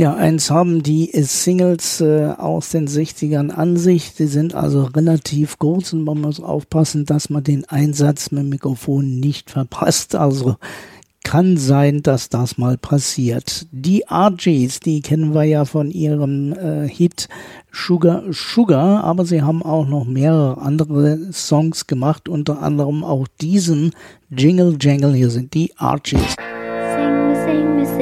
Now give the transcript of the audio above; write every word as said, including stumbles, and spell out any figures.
Ja, eins haben die Singles äh, aus den sechzigern an sich. Die sind also relativ groß und man muss aufpassen, dass man den Einsatz mit dem Mikrofon nicht verpasst. Also kann sein, dass das mal passiert. Die Archies, die kennen wir ja von ihrem äh, Hit Sugar Sugar, aber sie haben auch noch mehrere andere Songs gemacht, unter anderem auch diesen Jingle Jangle. Hier sind die Archies. Sing me, sing me,